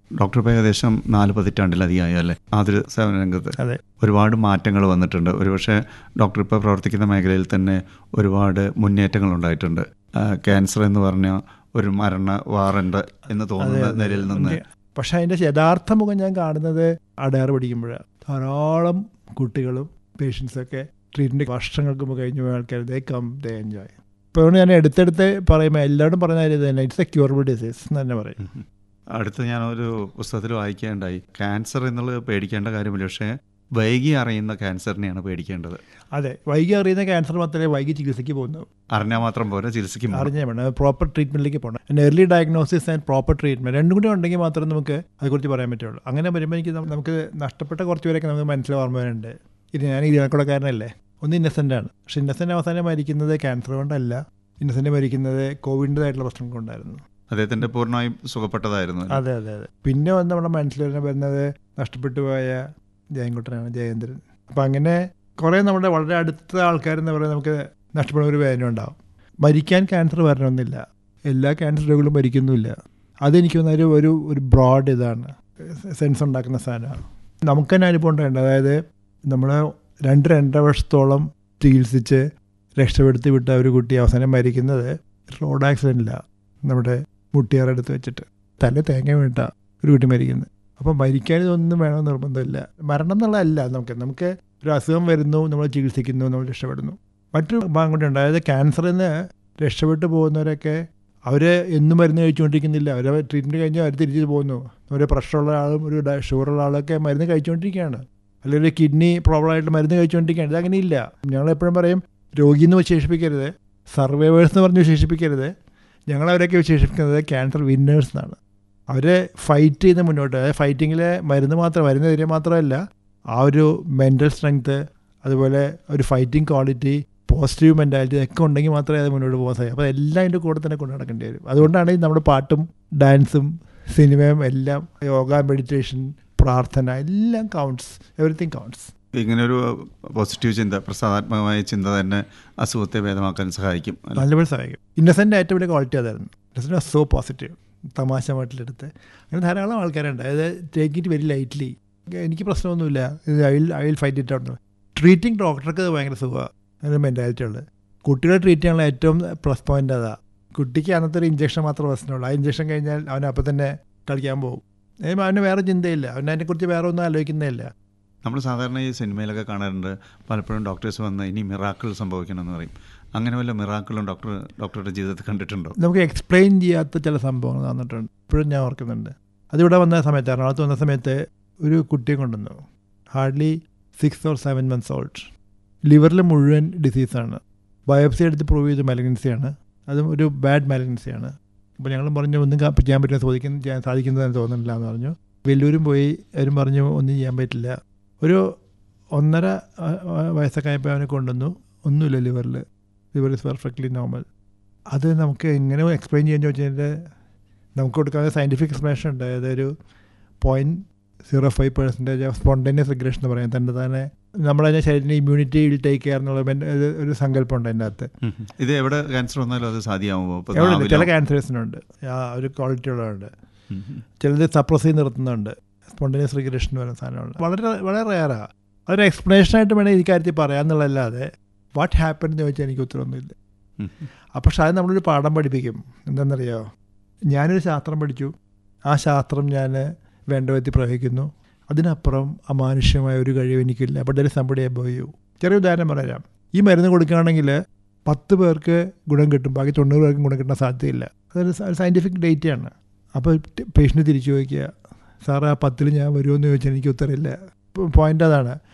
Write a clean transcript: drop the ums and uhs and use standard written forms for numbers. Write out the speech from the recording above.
Doctor ഇപ്പോൾ ഏകദേശം 4 പതിറ്റാണ്ടിലധികമായി അല്ലേ ആതുര സേവന രംഗത്ത്? അതെ. ഒരുപാട് മാറ്റങ്ങൾ വന്നിട്ടുണ്ട്. ഒരുപക്ഷെ ഡോക്ടർ ഇപ്പോൾ പ്രവർത്തിക്കുന്ന മേഖലയിൽ തന്നെ ഒരുപാട് മുന്നേറ്റങ്ങൾ ഉണ്ടായിട്ടുണ്ട്. ക്യാൻസർ എന്ന് പറഞ്ഞ ഒരു മരണ വാറണ്ട് എന്ന് തോന്നുന്ന നിലയിൽ നിന്ന്. പക്ഷേ അതിൻ്റെ യഥാർത്ഥ മുഖം ഞാൻ കാണുന്നത് അടയാറ് പഠിക്കുമ്പോഴാണ്. ധാരാളം കുട്ടികളും പേഷ്യൻസൊക്കെ ട്രീറ്റ്മെൻറ്റ് വർഷങ്ങൾക്ക് മുമ്പ് കഴിഞ്ഞ ആൾക്കാർ ദേ എൻജോയ്. ഇപ്പോൾ ഞാൻ എടുത്തെടുത്ത് പറയുമ്പോൾ എല്ലാവരും പറയുന്ന കാര്യം തന്നെ, ഇറ്റ്സ് എ ക്യൂറബിൾ ഡിസീസ് എന്ന് തന്നെ പറയും. അടുത്ത് ഞാനൊരു പുസ്തകത്തിൽ വായിക്കേണ്ടായി, ക്യാൻസർ എന്നുള്ളത് പേടിക്കേണ്ട കാര്യമില്ല, പക്ഷേ വൈകി അറിയുന്ന ക്യാൻസറിനെയാണ് പേടിക്കേണ്ടത്. അതെ, വൈകി അറിയുന്ന ക്യാൻസർ മാത്രമേ വൈകി ചികിത്സയ്ക്ക് പോകുന്നു. അറിഞ്ഞാൽ മാത്രം പോരാ, ചികിത്സയ്ക്ക് അറിഞ്ഞാൽ വേണം, പ്രോപ്പർ ട്രീറ്റ്മെൻറ്റിലേക്ക് പോകണം. Early diagnosis and proper treatment രണ്ടും കൂടി ഉണ്ടെങ്കിൽ മാത്രമേ നമുക്ക് അതേക്കുറിച്ച് പറയാൻ പറ്റുള്ളൂ. അങ്ങനെ വരുമ്പോൾ നമുക്ക് നഷ്ടപ്പെട്ട കുറച്ച് പേരൊക്കെ നമുക്ക് മനസ്സിൽ ഓർമ്മ വരുന്നുണ്ട്. ഞാൻ ഇരുപക്കടക്കാരനല്ലേ, ഒന്ന് ഇന്നസെൻ്റാണ്. പക്ഷേ ഇന്നസെൻ്റ് അവസാനം മരിക്കുന്നത് ക്യാൻസർ കൊണ്ടല്ല, ഇന്നസെൻ്റ് മരിക്കുന്നത് കോവിഡിൻ്റെതായിട്ടുള്ള പ്രശ്നം കൊണ്ടായിരുന്നു. അദ്ദേഹത്തിൻ്റെ പൂർണ്ണമായും സുഖപ്പെട്ടതായിരുന്നു. അതെ അതെ അതെ. പിന്നെ വന്ന് നമ്മുടെ മനസ്സിൽ വരുന്നത് നഷ്ടപ്പെട്ടു പോയ ജയൻകുട്ടനാണ്, ജയേന്ദ്രൻ. അപ്പം അങ്ങനെ കുറേ നമ്മുടെ വളരെ അടുത്ത ആൾക്കാരെന്ന് പറയുന്നത് നമുക്ക് നഷ്ടപ്പെടുന്ന ഒരു വേദന ഉണ്ടാവും. മരിക്കാൻ ക്യാൻസർ വരണമെന്നില്ല, എല്ലാ ക്യാൻസർ രോഗികളും മരിക്കുന്നുമില്ല. അതെനിക്ക് തോന്നുന്ന ഒരു ബ്രോഡ് ഇതാണ്, സെൻസ് ഉണ്ടാക്കുന്ന സാധനമാണ്. നമുക്ക് തന്നെ അനുഭവം ഉണ്ടായിട്ടുണ്ട്. അതായത് നമ്മൾ 2-2.5 വർഷത്തോളം ചികിത്സിച്ച് രക്ഷപ്പെടുത്തി വിട്ട ഒരു കുട്ടി അവസാനം മരിക്കുന്നത് റോഡ് ആക്സിഡൻറ്റിലാണ്. നമ്മുടെ മുട്ടിയാറെടുത്ത് വെച്ചിട്ട് തല തേങ്ങ വീട്ട ഒരു കുട്ടി മരിക്കുന്നത്. അപ്പം മരിക്കാൻ ഇതൊന്നും വേണമെന്ന് നിർബന്ധമില്ല. മരണം എന്നുള്ളതല്ല, നമുക്ക് ഒരു അസുഖം വരുന്നു, നമ്മൾ ചികിത്സിക്കുന്നു, നമ്മൾ രക്ഷപ്പെടുന്നു. മറ്റൊരു ഭാഗം കൂടി ഉണ്ട്. അതായത് ക്യാൻസറിൽ നിന്ന് രക്ഷപ്പെട്ടു പോകുന്നവരൊക്കെ അവർ എന്നും മരുന്ന് കഴിച്ചുകൊണ്ടിരിക്കുന്നില്ല. അവർ ട്രീറ്റ്മെൻറ്റ് കഴിഞ്ഞാൽ അവർ തിരിച്ചു പോകുന്നു. ഒരു പ്രഷറുള്ള ആളും ഒരു ഷുഗറുള്ള ആളൊക്കെ മരുന്ന് കഴിച്ചുകൊണ്ടിരിക്കുകയാണ്, അല്ലെങ്കിൽ കിഡ്നി പ്രോബ്ലം ആയിട്ട് മരുന്ന് കഴിച്ചുകൊണ്ടിരിക്കുകയാണ്. ഇതങ്ങനെയില്ല. ഞങ്ങളെപ്പോഴും പറയും, രോഗിയെന്ന് വിശേഷിപ്പിക്കരുത്, സർവൈവേഴ്സ് എന്ന് പറഞ്ഞ് വിശേഷിപ്പിക്കരുത്. ഞങ്ങളവരൊക്കെ വിശേഷിപ്പിക്കുന്നത് ക്യാൻസർ വിന്നേഴ്സ് എന്നാണ്. അവർ ഫൈറ്റ് ചെയ്ത് മുന്നോട്ട്, അതായത് ഫൈറ്റിങ്ങിലെ മരുന്നെതിരെ മാത്രമല്ല, ആ ഒരു മെൻ്റൽ സ്ട്രെങ്ത്ത്, അതുപോലെ ഒരു ഫൈറ്റിംഗ് ക്വാളിറ്റി, പോസിറ്റീവ് മെൻറ്റാലിറ്റി ഒക്കെ ഉണ്ടെങ്കിൽ മാത്രമേ അത് മുന്നോട്ട് പോകാൻ സാധിക്കും. അപ്പോൾ എല്ലാം അതിൻ്റെ കൂടെ തന്നെ കൊണ്ടു നടക്കേണ്ടി വരും. അതുകൊണ്ടാണ് നമ്മുടെ പാട്ടും ഡാൻസും സിനിമയും എല്ലാം, യോഗ, മെഡിറ്റേഷൻ, പ്രാർത്ഥന, എല്ലാം കൗണ്ട്സ്, എവറിത്തിങ് കൗണ്ട്സ്. ഇങ്ങനൊരു പോസിറ്റീവ് ചിന്ത, പ്രസാദാത്മകമായ ചിന്ത തന്നെ അസുഖത്തെ ഭേദമാക്കാൻ സഹായിക്കും, നല്ലപോലെ സഹായിക്കും. ഇന്നസെൻ്റ് ഏറ്റവും വലിയ ക്വാളിറ്റി അതായിരുന്നു. Innocent was so positive. തമാശ വീട്ടിലെടുത്ത് അങ്ങനെ ധാരാളം ആൾക്കാരുണ്ട്. അതായത് ടേക്ക് ഇറ്റ് വെരി ലൈറ്റ്ലി, എനിക്ക് പ്രശ്നമൊന്നുമില്ല, I will fight it out. Treating ഡോക്ടർക്ക് ഭയങ്കര സുഖമാണ്, അതിന് മെൻറ്റാലിറ്റി ഉള്ളത്. കുട്ടികളെ ട്രീറ്റ് ചെയ്യാനുള്ള ഏറ്റവും പ്ലസ് പോയിൻ്റ് അതാണ്. കുട്ടിക്ക് അന്നത്തെ ഒരു ഇഞ്ചക്ഷൻ മാത്രമേ പ്രശ്നമുള്ളൂ. ആ ഇഞ്ചക്ഷൻ കഴിഞ്ഞാൽ അവൻ അപ്പം തന്നെ കളിക്കാൻ പോകും. അവന് വേറെ ചിന്തയില്ല, അവനതിനെക്കുറിച്ച് വേറെ ഒന്നും ആലോചിക്കുന്നതില്ല. നമ്മൾ സാധാരണ ഈ സിനിമയിലൊക്കെ കാണാറുണ്ട്, പലപ്പോഴും ഡോക്ടേഴ്സ് വന്ന് ഇനി മിറാക്കിൾ സംഭവിക്കണമെന്ന് പറയും. അങ്ങനെ വല്ല മിറാക്കിളും ഡോക്ടറുടെ ജീവിതത്തിൽ കണ്ടിട്ടുണ്ടോ? നമുക്ക് എക്സ്പ്ലെയിൻ ചെയ്യാത്ത ചില സംഭവങ്ങൾ തന്നിട്ടുണ്ട്, ഇപ്പോഴും ഞാൻ ഓർക്കുന്നുണ്ട്. അതിവിടെ വന്ന സമയത്ത്, എറണാകുളത്ത് വന്ന സമയത്ത് ഒരു കുട്ടിയെ കൊണ്ടുവന്നു, ഹാർഡ്ലി 6 or 7 months ഓൾഡ്. ലിവറിൽ മുഴുവൻ ഡിസീസാണ്. ബയോപ്സി എടുത്ത് പ്രൂവ് ചെയ്ത് മാലിഗ്നൻസിയാണ്, അതും ഒരു ബാഡ് മാലിഗ്നൻസിയാണ്. അപ്പോൾ ഞങ്ങളും പറഞ്ഞു ഒന്നും ചെയ്യാൻ പറ്റുന്ന ചെയ്യാൻ സാധിക്കുന്നതെന്ന് തോന്നുന്നില്ല എന്ന് പറഞ്ഞു. വെല്ലൂരും പോയി, അവരും പറഞ്ഞു ഒന്നും ചെയ്യാൻ പറ്റില്ല. ഒരു 1.5 വയസ്സൊക്കെ ആയപ്പോൾ അവനെ കൊണ്ടുവന്നു, ഒന്നുമില്ല ലിവർ ഇസ് പെർഫെക്റ്റ്ലി നോർമൽ. അത് നമുക്ക് എങ്ങനെ എക്സ്പ്ലെയിൻ ചെയ്യാൻ ചോദിച്ചാൽ നമുക്ക് കൊടുക്കാതെ സയൻറ്റിഫിക് എക്സ്പ്ലനേഷൻ ഉണ്ട്. അതായത് ഒരു 0.05% സ്പോണ്ടേനിയസ് റിഗ്രഷൻ എന്ന് പറയാം. തന്നെ നമ്മളതിനെ ശരീരത്തിന് ഇമ്മ്യൂണിറ്റി വിൽ ടേക്ക് കെയർ എന്നുള്ള ഒരു സങ്കല്പമുണ്ട് അതിൻ്റെ അകത്ത്. ഇത് എവിടെ ക്യാൻസർ വന്നാലും അത് സാധ്യമാകുമോ? ചില ക്യാൻസേഴ്സിനുണ്ട് ആ ഒരു ക്വാളിറ്റി ഉള്ളതുണ്ട്, ചിലത് സപ്രസ് ചെയ്ത് നിർത്തുന്നുണ്ട്. സ്പോണ്ടേനിയസ് റിഗ്രഷൻ എന്ന് പറയുന്ന സാധനമുണ്ട്, വളരെ വളരെ റെയറാണ്. അതൊരു എക്സ്പ്ലനേഷനായിട്ട് വേണേൽ ഈ കാര്യത്തിൽ പറയാമെന്നുള്ളതല്ലാതെ വാട്ട് ഹാപ്പൻ എന്ന് ചോദിച്ചാൽ എനിക്ക് ഉത്തരവൊന്നുമില്ല. അപ്പോൾ പക്ഷേ അത് നമ്മളൊരു പാഠം പഠിപ്പിക്കും. എന്താണെന്നറിയോ, ഞാനൊരു ശാസ്ത്രം പഠിച്ചു, ആ ശാസ്ത്രം ഞാൻ വേണ്ട വിധത്തിൽ പ്രയോഗിക്കുന്നു, അതിനപ്പുറം അമാനുഷ്യമായ ഒരു കഴിവ് എനിക്കില്ല. അപ്പോൾ there is somebody above U. ചെറിയ ഉദാഹരണം പറയാം. ഈ മരുന്ന് കൊടുക്കുകയാണെങ്കിൽ 10 പേർക്ക് ഗുണം കിട്ടും, ബാക്കി 90 പേർക്കും ഗുണം കിട്ടാൻ സാധ്യതയില്ല. അതൊരു സയൻറ്റിഫിക് ഡേറ്റയാണ്. അപ്പോൾ പേഷ്യൻ്റ് തിരിച്ചു ചോദിക്കുക, സാറ് ആ 10 ഞാൻ വരുമോ എന്ന് ചോദിച്ചാൽ എനിക്ക് ഉത്തരമില്ല. പോയിൻ്റ് അതാണ്.